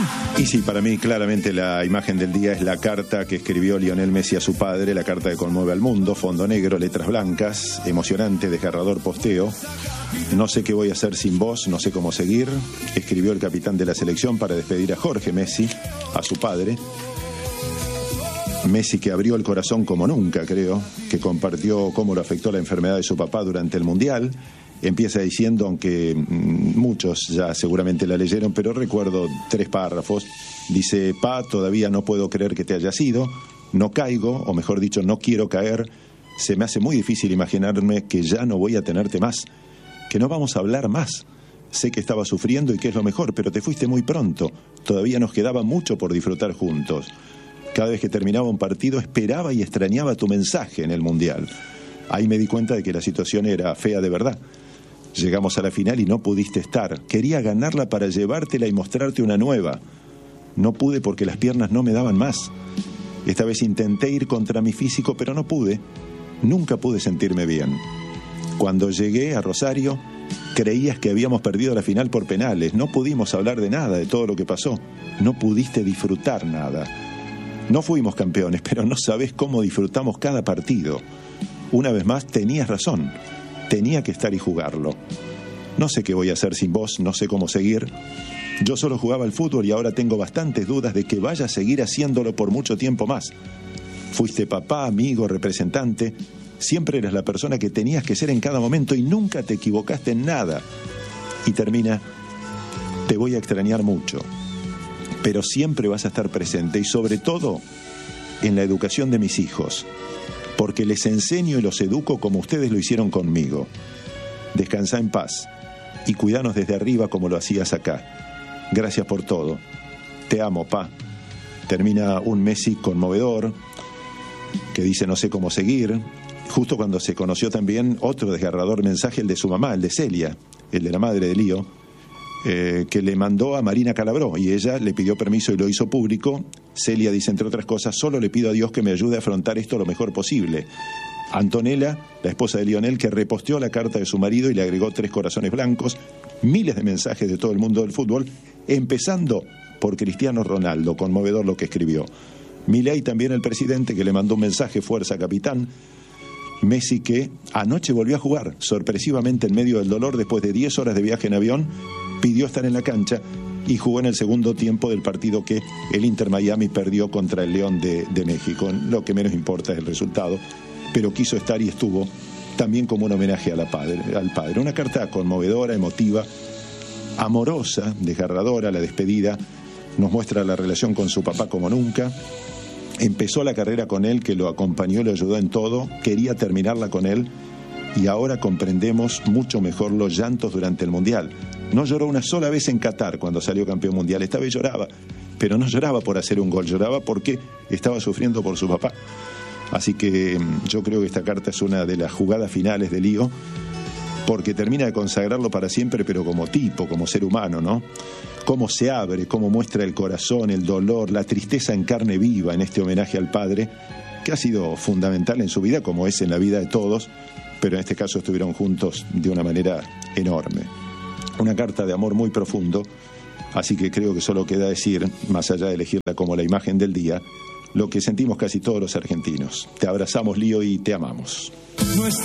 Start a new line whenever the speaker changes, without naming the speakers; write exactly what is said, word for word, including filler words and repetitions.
Y sí, para mí claramente la imagen del día es la carta que escribió Lionel Messi a su padre, la carta que conmueve al mundo, fondo negro, letras blancas, emocionante, desgarrador posteo. No sé qué voy a hacer sin vos, no sé cómo seguir, escribió el capitán de la selección para despedir a Jorge Messi, a su padre. Messi, que abrió el corazón como nunca, creo, que compartió cómo lo afectó la enfermedad de su papá durante el Mundial. Empieza diciendo, aunque muchos ya seguramente la leyeron, pero recuerdo tres párrafos. Dice: Pa, todavía no puedo creer que te hayas ido, no caigo, o mejor dicho, no quiero caer. Se me hace muy difícil imaginarme que ya no voy a tenerte más, que no vamos a hablar más. Sé que estaba sufriendo y que es lo mejor, pero te fuiste muy pronto. Todavía nos quedaba mucho por disfrutar juntos. Cada vez que terminaba un partido esperaba y extrañaba tu mensaje en el Mundial. Ahí me di cuenta de que la situación era fea de verdad. Llegamos a la final y no pudiste estar. Quería ganarla para llevártela y mostrarte una nueva. No pude porque las piernas no me daban más. Esta vez intenté ir contra mi físico, pero no pude. Nunca pude sentirme bien. Cuando llegué a Rosario, creías que habíamos perdido la final por penales. No pudimos hablar de nada, de todo lo que pasó. No pudiste disfrutar nada. No fuimos campeones, pero no sabés cómo disfrutamos cada partido. Una vez más, tenías razón. Tenía que estar y jugarlo. No sé qué voy a hacer sin vos, no sé cómo seguir. Yo solo jugaba al fútbol y ahora tengo bastantes dudas de que vaya a seguir haciéndolo por mucho tiempo más. Fuiste papá, amigo, representante. Siempre eras la persona que tenías que ser en cada momento y nunca te equivocaste en nada. Y termina: te voy a extrañar mucho, pero siempre vas a estar presente y sobre todo en la educación de mis hijos, porque les enseño y los educo como ustedes lo hicieron conmigo. Descansá en paz y cuidanos desde arriba como lo hacías acá. Gracias por todo. Te amo, pa. Termina un Messi conmovedor que dice: no sé cómo seguir. Justo cuando se conoció también otro desgarrador mensaje, el de su mamá, el de Celia, el de la madre de Lío, eh, que le mandó a Marina Calabró y ella le pidió permiso y lo hizo público. Celia dice, entre otras cosas: solo le pido a Dios que me ayude a afrontar esto lo mejor posible. Antonella, la esposa de Lionel, que reposteó la carta de su marido y le agregó tres corazones blancos, miles de mensajes de todo el mundo del fútbol, empezando por Cristiano Ronaldo, conmovedor lo que escribió. Milei también, el presidente, que le mandó un mensaje: fuerza, capitán. Messi, que anoche volvió a jugar sorpresivamente en medio del dolor después de diez horas de viaje en avión, pidió estar en la cancha y jugó en el segundo tiempo del partido que el Inter Miami perdió contra el León de, de México. Lo que menos importa es el resultado, pero quiso estar y estuvo, también como un homenaje a la padre, al padre. Una carta conmovedora, emotiva, amorosa, desgarradora. La despedida nos muestra la relación con su papá como nunca. Empezó la carrera con él, que lo acompañó y lo ayudó en todo. Quería terminarla con él y ahora comprendemos mucho mejor los llantos durante el Mundial. No lloró una sola vez en Qatar cuando salió campeón mundial. Esta vez lloraba, pero no lloraba por hacer un gol, lloraba porque estaba sufriendo por su papá. Así que yo creo que esta carta es una de las jugadas finales de Lío, porque termina de consagrarlo para siempre, pero como tipo, como ser humano, ¿no? Cómo se abre, cómo muestra el corazón, el dolor, la tristeza en carne viva en este homenaje al padre, que ha sido fundamental en su vida, como es en la vida de todos, pero en este caso estuvieron juntos de una manera enorme. Una carta de amor muy profundo, así que creo que solo queda decir, más allá de elegirla como la imagen del día, lo que sentimos casi todos los argentinos. Te abrazamos, Lío, y te amamos.